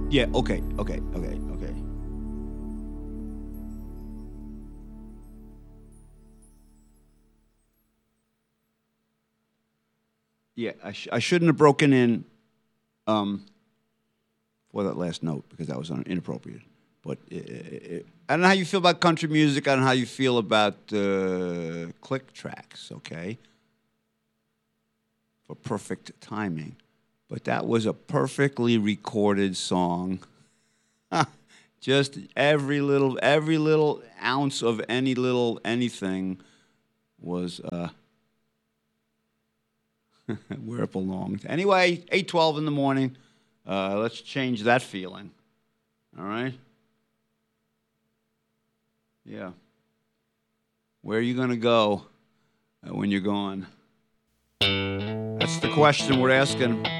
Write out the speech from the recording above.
Yeah, okay. Yeah, I shouldn't have broken in um, for that last note because that was inappropriate. But I don't know how you feel about country music. I don't know how you feel about click tracks, okay? For perfect timing. But that was a perfectly recorded song. Just every little ounce of any little anything was where it belonged. Anyway, 8:12 in the morning. Let's change that feeling. All right? Yeah. Where are you going to go when you're gone? That's the question we're asking.